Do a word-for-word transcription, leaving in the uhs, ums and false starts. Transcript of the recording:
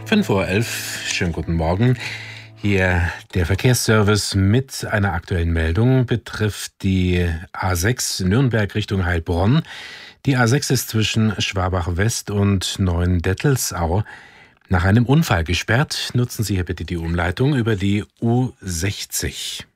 fünf Uhr elf, schönen guten Morgen. Hier der Verkehrsservice mit einer aktuellen Meldung betrifft die A sechs Nürnberg Richtung Heilbronn. Die A sechs ist zwischen Schwabach-West und Neuendettelsau nach einem Unfall gesperrt. Nutzen Sie hier bitte die Umleitung über die U sechzig.